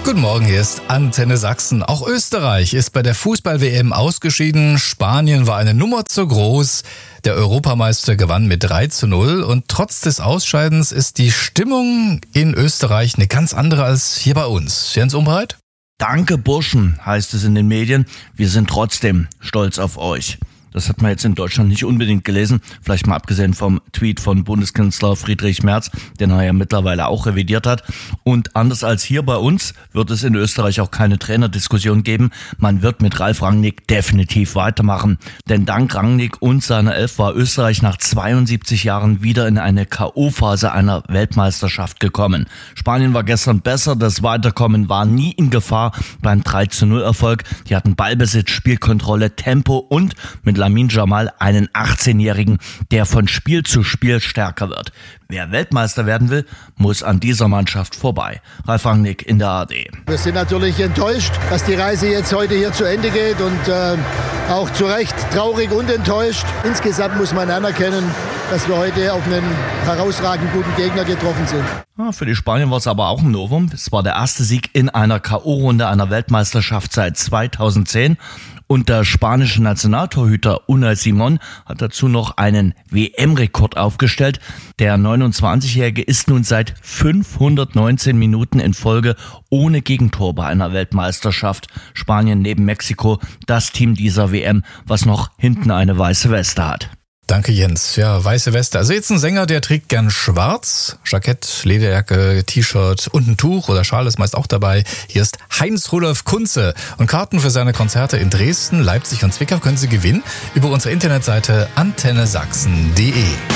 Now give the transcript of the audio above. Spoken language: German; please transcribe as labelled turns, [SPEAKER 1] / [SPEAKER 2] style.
[SPEAKER 1] Guten Morgen, hier ist Antenne Sachsen. Auch Österreich ist bei der Fußball-WM ausgeschieden. Spanien war eine Nummer zu groß. Der Europameister gewann mit 3:0 und trotz des Ausscheidens ist die Stimmung in Österreich eine ganz andere als hier bei uns. Jens Umbreit?
[SPEAKER 2] Danke Burschen, heißt es in den Medien. Wir sind trotzdem stolz auf euch. Das hat man jetzt in Deutschland nicht unbedingt gelesen, vielleicht mal abgesehen vom Tweet von Bundeskanzler Friedrich Merz, den er ja mittlerweile auch revidiert hat. Und anders als hier bei uns wird es in Österreich auch keine Trainerdiskussion geben. Man wird mit Ralf Rangnick definitiv weitermachen. Denn dank Rangnick und seiner Elf war Österreich nach 72 Jahren wieder in eine K.O.-Phase einer Weltmeisterschaft gekommen. Spanien war gestern besser, das Weiterkommen war nie in Gefahr beim 3:0-Erfolg. Die hatten Ballbesitz, Spielkontrolle, Tempo und mit Lamine Yamal einen 18-Jährigen, der von Spiel zu Spiel stärker wird. Wer Weltmeister werden will, muss an dieser Mannschaft vorbei. Ralf Rangnick in der ARD.
[SPEAKER 3] Wir sind natürlich enttäuscht, dass die Reise jetzt heute hier zu Ende geht und auch zu Recht traurig und enttäuscht. Insgesamt muss man anerkennen, dass wir heute auf einen herausragend guten Gegner getroffen sind.
[SPEAKER 2] Für die Spanier war es aber auch ein Novum. Es war der erste Sieg in einer K.O.-Runde einer Weltmeisterschaft seit 2010. Und der spanische Nationaltorhüter Unai Simón hat dazu noch einen WM-Rekord aufgestellt. Der 29-Jährige ist nun seit 519 Minuten in Folge ohne Gegentor bei einer Weltmeisterschaft. Spanien neben Mexiko das Team dieser WM, was noch hinten eine weiße Weste hat.
[SPEAKER 1] Danke Jens. Ja, weiße Weste. Also jetzt ein Sänger, der trägt gern schwarz. Jackett, Lederjacke, T-Shirt und ein Tuch oder Schal ist meist auch dabei. Hier ist Heinz-Rudolf Kunze. Und Karten für seine Konzerte in Dresden, Leipzig und Zwickau können Sie gewinnen über unsere Internetseite antennesachsen.de.